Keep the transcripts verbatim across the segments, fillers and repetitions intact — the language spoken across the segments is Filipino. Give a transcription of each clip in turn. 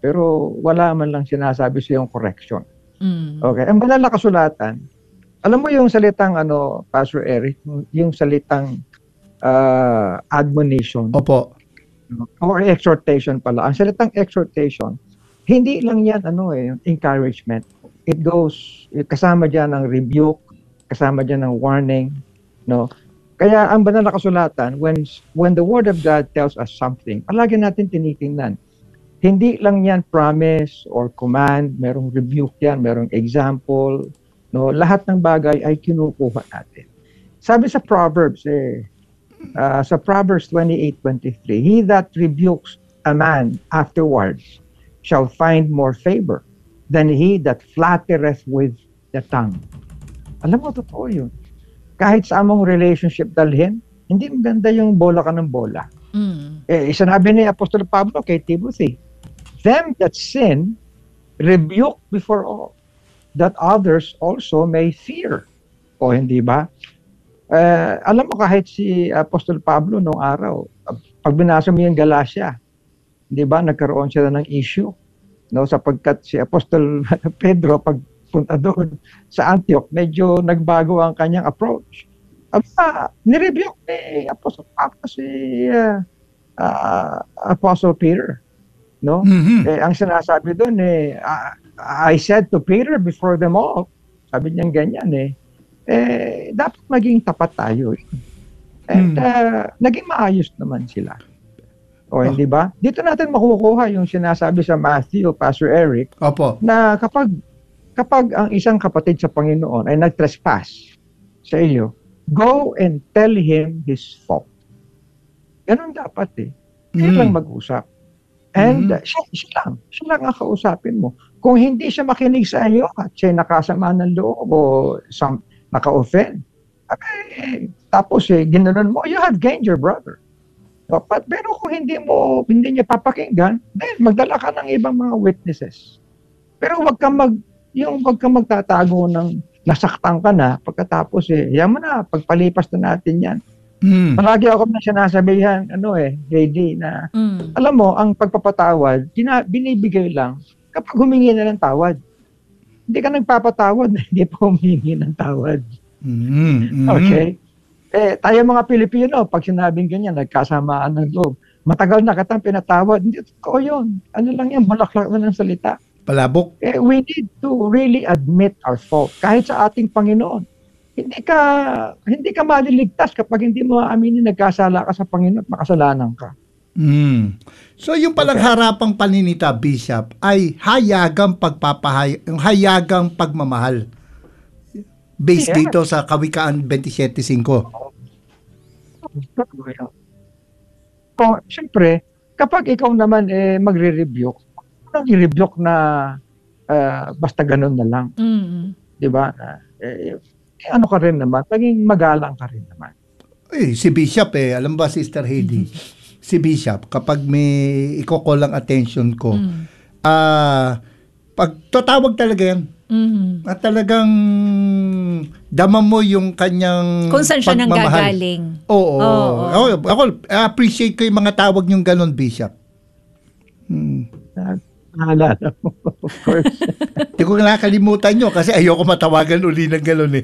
pero wala man lang sinasabi sa yung correction. Mm. Okay, ang banal na kasulatan, alam mo yung salitang ano, Pastor Eric, yung salitang uh, admonition. Opo. Or exhortation pala. Ang salitang exhortation, hindi lang yan ano eh, encouragement. It goes, kasama dyan ng rebuke, kasama dyan ng warning, no? Kaya ang banal na kasulatan, when, when the Word of God tells us something, palagi natin tinitingnan. Hindi lang yan promise or command, merong rebuke yan, merong example, no? Lahat ng bagay ay kinukuha natin. Sabi sa Proverbs, eh, uh, sa Proverbs twenty-eight twenty-three, he that rebukes a man afterwards shall find more favor than he that flattereth with the tongue. Alam mo, totoo yun. Kahit sa among relationship dalhin, hindi maganda yung bola ka ng bola. Mm. Eh, sinabi ni Apostol Pablo kay Timothy, them that sin, rebuke before all, that others also may fear. O hindi ba? Uh, alam mo, kahit si Apostol Pablo noong araw, pag binasa mo yung Galatia, di ba, nagkaroon siya ng issue, no, sapagkat si Apostol Pedro pagpunta doon sa Antioch, medyo nagbago ang kanyang approach. Aba, nirebuke ni Apostol Pablo si uh, uh, Apostle Peter, no? Mm-hmm. Eh, ang sinasabi doon eh, uh, I said to Peter before them all, sabi niya ganyan eh, eh, dapat maging tapat tayo. And mm. uh, naging maayos naman sila. O, oh. Hindi ba? Dito natin makukuha yung sinasabi sa Matthew, Pastor Eric, Opo. Na kapag kapag ang isang kapatid sa Panginoon ay nag-trespass sa iyo, go and tell him his fault. Ganun dapat eh. Hindi mm. lang mag-usap. And mm. uh, siya, siya lang. Siya lang ang kausapin mo. Kung hindi siya makinig sa iyo at siya nakasama ng loob o some, naka-offend, okay, tapos eh, ginanon mo, you have gained your brother. So, but, pero kung hindi mo, hindi niya papakinggan, then magdala ka ng ibang mga witnesses. Pero wag ka mag, yung wag ka magtatago ng nasaktan ka na, pagkatapos eh, yan mo na, pagpalipas na natin yan. Mm. Palagi ako na sinasabihan, ano eh, J D, na, mm. alam mo, ang pagpapatawad, gina, binibigay lang kapag humingi na ng tawad. Hindi ka nagpapatawad, hindi pa humingi ng tawad. Mm-hmm. Okay? Eh, tayo mga Pilipino, pag sinabing ganyan, nagkasamaan ng loob, matagal na katang pinatawad, hindi totoo yun. Ano lang yan, bulaklak na ng salita. Palabok. Eh, we need to really admit our fault, kahit sa ating Panginoon. Hindi ka, hindi ka maliligtas kapag hindi mo aaminin nagkasala ka sa Panginoon at makasalanan ka. Mm. So yung palang okay. harapang paninita, Bishop, ay hayagang pagpapahay, yung hayagang pagmamahal. Based yeah. dito sa Kawikaan twenty-seven five. Oh, siyempre, kapag ikaw naman eh, magre-rebuke, nang i-rebuke na uh, basta ganun na lang. Mm. Di ba? Eh, eh, ano ka rin naman, naging magalang ka rin naman. Eh, si Bishop eh, alam ba, Sister Heidi, mm-hmm. si Bishop, kapag may i-call ang attention ko, mm. uh, pag tatawag talaga yan, mm-hmm. at talagang dama mo yung kanyang kung saan siya nang pagmamahal. gagaling. Oo. Oh, oh. Ako, ako appreciate ko yung mga tawag yung ganon, Bishop. Hmm. Naalala mo, of course. Hindi ko nakakalimutan nyo kasi ayoko matawagan uli ng gano'n eh.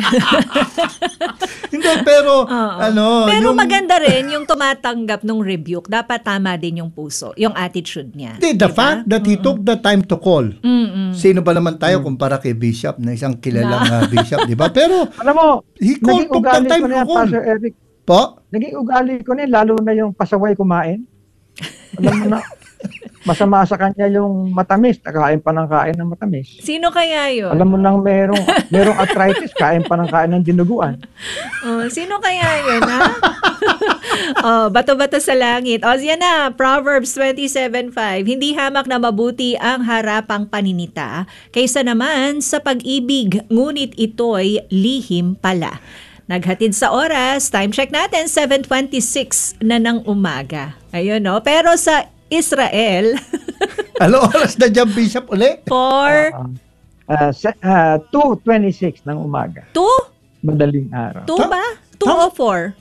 Hindi, pero Oo. ano. Pero yung, maganda rin yung tumatanggap ng rebuke. Dapat tama din yung puso, yung attitude niya. The, the diba? fact that he mm-mm. took the time to call. Mm-mm. Sino ba naman tayo mm. kumpara kay Bishop na isang kilalang uh, Bishop, di ba? Pero, alam mo, he called, took the time to call. Pastor Eric, po? Naging ugali ko na lalo na yung pasaway kumain. Alam mo na, masama sa kanya yung matamis, kain pa ng kain ng matamis. Sino kaya yun? Alam mo nang merong, merong arthritis, kain pa ng kain ng dinuguan. Oh, sino kaya yun, ha? Oh, bato-bato sa langit. O, yan na, Proverbs twenty-seven five. Hindi hamak na mabuti ang harapang paninita, kaysa naman sa pag-ibig, ngunit ito'y lihim pala. Naghatid sa oras, time check natin, seven twenty-six na ng umaga. Ayun, no? Pero sa Israel. Ano oras na dyan, Bishop, uli? For? Uh, uh, uh, two twenty-six ng umaga. two? Madaling araw. two ba? two o four?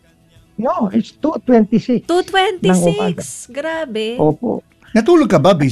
No, it's two twenty-six. two twenty-six. Grabe. Opo. Natulog ka ba, Bishop?